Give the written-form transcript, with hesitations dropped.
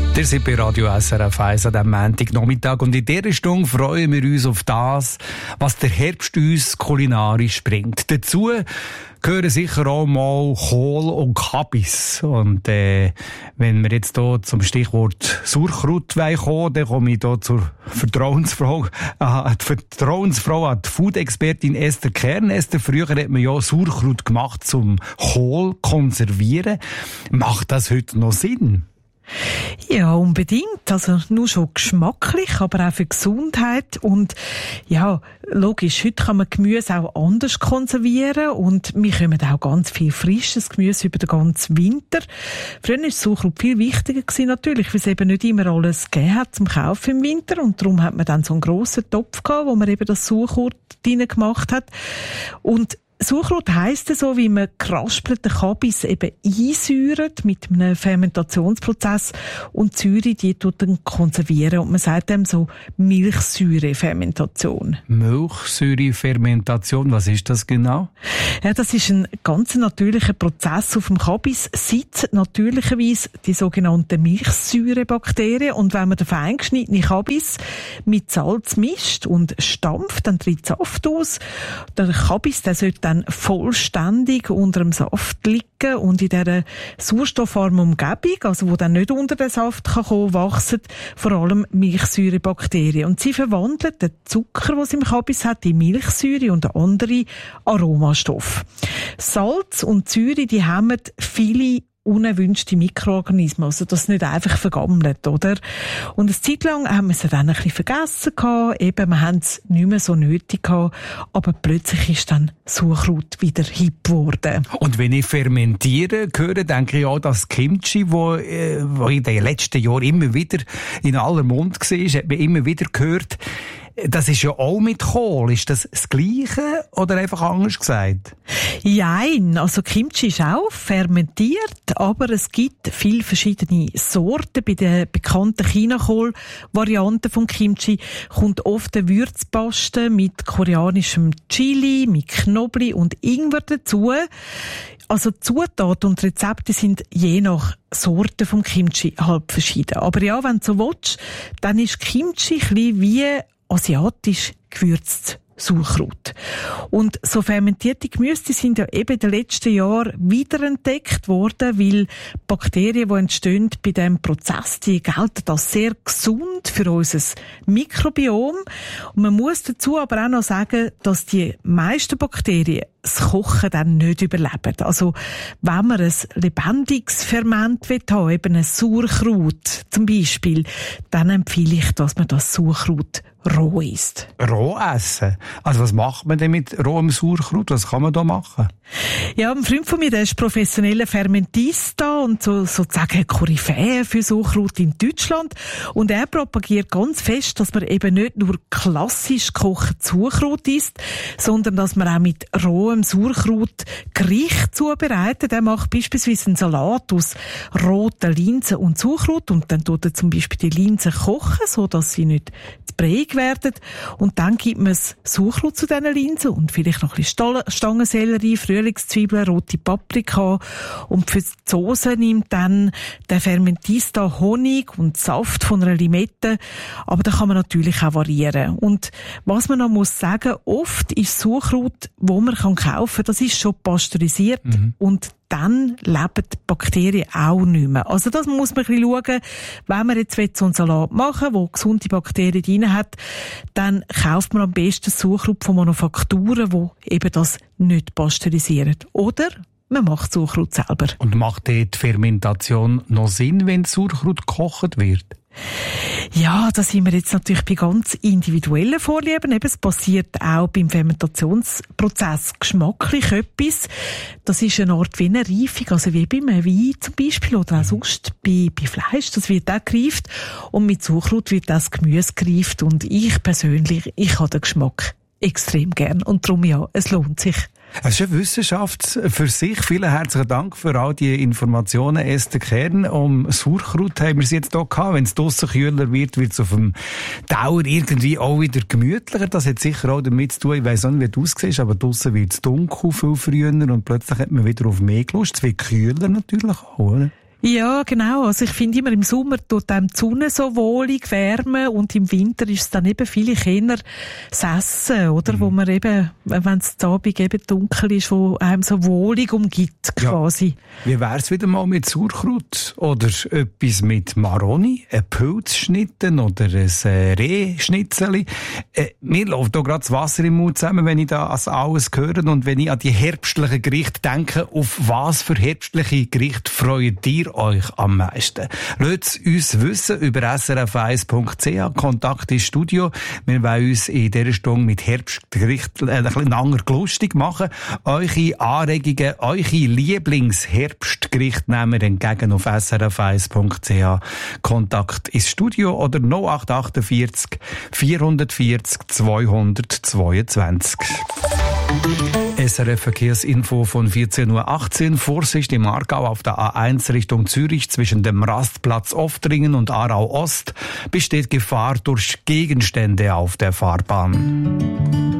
Ihr seid bei Radio SRF 1 an diesem Montagnachmittag und in dieser Stunde freuen wir uns auf das, was der Herbst uns kulinarisch bringt. Dazu gehören sicher auch mal Kohl und Kabis. Und wenn wir jetzt hier zum Stichwort Sauerkraut kommen, dann komme ich hier zur Vertrauensfrau, die Food-Expertin Esther Kern. Esther, früher hat man ja Sauerkraut gemacht zum Kohl konservieren. Macht das heute noch Sinn? Ja, unbedingt. Also nur schon geschmacklich, aber auch für Gesundheit. Und ja, logisch, heute kann man Gemüse auch anders konservieren und wir kommen auch ganz viel frisches Gemüse über den ganzen Winter. Früher war Sauerkraut viel wichtiger gewesen, natürlich, weil es eben nicht immer alles gegeben hat zum Kaufen im Winter und darum hat man dann so einen grossen Topf gehabt, wo man eben das Sauerkraut drin gemacht hat. Und Sauerkraut heisst so, wie man geraspelten Kabis eben einsäuert mit einem Fermentationsprozess und die Säure, die tut dann konservieren und man sagt dem so Milchsäurefermentation. Milchsäurefermentation, was ist das genau? Ja, das ist ein ganz natürlicher Prozess auf dem Kabis, sitzen natürlicherweise die sogenannten Milchsäurebakterien und wenn man den fein geschnittenen Kabis mit Salz mischt und stampft, dann tritt Saft aus. Der Kabis, der sollte dann vollständig unter dem Saft liegen und in dieser sauerstoffarmen Umgebung, also wo dann nicht unter den Saft kann kommen, wachsen vor allem Milchsäurebakterien. Und sie verwandeln den Zucker, den sie im Kabis hat, in Milchsäure und andere Aromastoffe. Salz und Säure, die haben viele unerwünschte Mikroorganismen, also das nicht einfach vergammelt, oder? Und eine Zeit lang haben wir es dann ein bisschen vergessen gehabt, eben, wir haben es nicht mehr so nötig gehabt, aber plötzlich ist dann Sauerkraut wieder hip geworden. Und wenn ich fermentiere, höre, denke ich auch, das Kimchi, wo in den letzten Jahren immer wieder in aller Mund war, hat man immer wieder gehört, das ist ja auch mit Kohl. Ist das Gleiche oder einfach anders gesagt? Nein, also Kimchi ist auch fermentiert, aber es gibt viele verschiedene Sorten. Bei den bekannten Chinakohl-Varianten von Kimchi kommt oft eine Würzpaste mit koreanischem Chili, mit Knoblauch und Ingwer dazu. Also Zutaten und Rezepte sind je nach Sorte vom Kimchi halb verschieden. Aber ja, wenn du so willst, dann ist Kimchi ein bisschen wie asiatisch gewürzt Sauerkraut. Und so fermentierte Gemüse sind ja eben in den letzten Jahren wiederentdeckt worden, weil Bakterien, die entstehen bei diesem Prozess, die gelten als sehr gesund für unser Mikrobiom. Und man muss dazu aber auch noch sagen, dass die meisten Bakterien das Kochen dann nicht überleben. Also, wenn man ein lebendiges Ferment haben will, eben ein Sauerkraut zum Beispiel, dann empfehle ich, dass man das Sauerkraut roh isst. Roh essen? Also was macht man denn mit rohem Sauerkraut? Was kann man da machen? Ja, ein Freund von mir, der ist professioneller Fermentista und sozusagen Koryphäe für Sauerkraut in Deutschland. Und er propagiert ganz fest, dass man eben nicht nur klassisch gekochtes Sauerkraut isst, sondern dass man auch mit rohem Sauerkraut Gericht zubereitet. Er macht beispielsweise einen Salat aus roten Linsen und Sauerkraut und dann tut er zum Beispiel die Linsen kochen, so dass sie nicht zu bräig werden. Und dann gibt man das Sauerkraut zu diesen Linsen und vielleicht noch ein bisschen Stangensellerie, Frühlingszwiebeln, rote Paprika. Und für die Soße nimmt dann der Fermentista Honig und Saft von einer Limette. Aber da kann man natürlich auch variieren. Und was man noch muss sagen, oft ist Sauerkraut, wo man kaufen kann, das ist schon pasteurisiert und dann leben die Bakterien auch nicht mehr. Also das muss man ein bisschen schauen. Wenn man jetzt so einen Salat machen will, der gesunde Bakterien drin hat, dann kauft man am besten Sauerkraut von Manufakturen, die eben das nicht pasteurisieren. Oder man macht Sauerkraut selber. Und macht die Fermentation noch Sinn, wenn Sauerkraut gekocht wird? Ja, da sind wir jetzt natürlich bei ganz individuellen Vorlieben. Eben, es passiert auch beim Fermentationsprozess geschmacklich etwas. Das ist eine Art wie eine Reifung, also wie beim Wein zum Beispiel oder auch sonst bei Fleisch. Das wird auch gereift und mit Sauerkraut wird das Gemüse gereift und ich persönlich, ich habe den Geschmack extrem gern und darum ja, es lohnt sich. Es ist eine Wissenschaft für sich. Vielen herzlichen Dank für all die Informationen, Esther Kern. Um Sauerkraut haben wir es jetzt hier gehabt. Wenn es draussen kühler wird, wird es auf dem Dauer irgendwie auch wieder gemütlicher. Das hat sicher auch damit zu tun, ich weiss auch nicht, wie du aussiehst, aber draussen wird es dunkel viel früher und plötzlich hat man wieder auf mehr Lust. Es wird kühler natürlich auch, oder? Ja, genau. Also ich finde immer, im Sommer tut einem die Sonne so wohlig wärmen und im Winter ist es dann eben vielleicht eher das Essen, oder? Wo man eben, wenn es am Abend eben dunkel ist, wo einem so wohlig umgibt, quasi. Ja. Wie wär's wieder mal mit Sauerkraut? Oder etwas mit Maroni? Ein Pilzschnitten oder ein Rehschnitzeli? Mir läuft da gerade das Wasser im Mund zusammen, wenn ich da an alles höre und wenn ich an die herbstlichen Gerichte denke. Auf was für herbstliche Gerichte freut ihr euch am meisten? Lasst uns wissen über srf1.ch, Kontakt ins Studio. Wir wollen uns in dieser Stunde mit Herbstgerichten ein bisschen langer lustig machen. Eure Anregungen, eure Lieblingsherbstgerichte nehmen wir entgegen auf srf1.ch. Kontakt ins Studio oder 0848 440 222. SRF Verkehrsinfo von 14:18 Uhr. Vorsicht im Aargau auf der A1 Richtung Zürich zwischen dem Rastplatz Oftringen und Aarau Ost besteht Gefahr durch Gegenstände auf der Fahrbahn.